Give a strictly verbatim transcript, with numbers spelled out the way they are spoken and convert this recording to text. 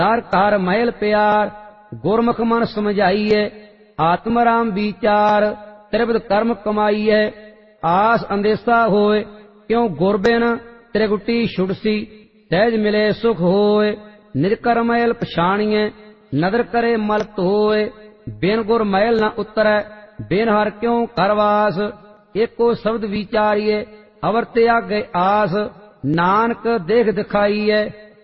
तार कार महल प्यार गुरमुख मन समझाइए आत्म राम विचार त्रिविध कर्म कमाइए आस अंदेशा होए क्यों गुरबिन त्रिगुटी छुड़सी सहज मिले सुख होए निज कर महल पछाणिए नदर करे मल धोए बिन गुर महल न उतरै बिन हर क्यों करवास एको शब्द विचारिए अवर त्यागे आस नानक देख दिखाइए